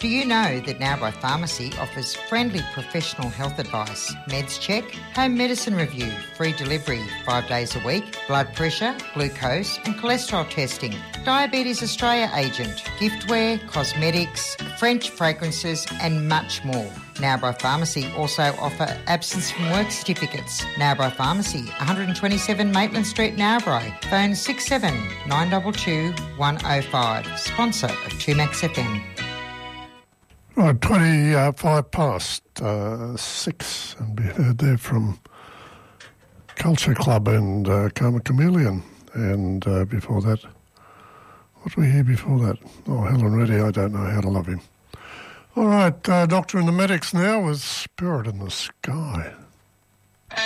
Do you know that Narrabri Pharmacy offers friendly professional health advice, meds check, home medicine review, free delivery 5 days a week, blood pressure, glucose and cholesterol testing, Diabetes Australia agent, giftware, cosmetics, French fragrances and much more. Narrabri Pharmacy also offer absence from work certificates. Narrabri Pharmacy, 127 Maitland Street, Narrabri. Phone 67 922 105. Sponsor of 2Max FM. Right, 25 past 6, and we heard there from Culture Club and Karma Chameleon. And before that, what did we hear before that? Oh, Helen Reddy, I Don't Know How to Love Him. All right, Doctor and the Medics now with Spirit in the Sky.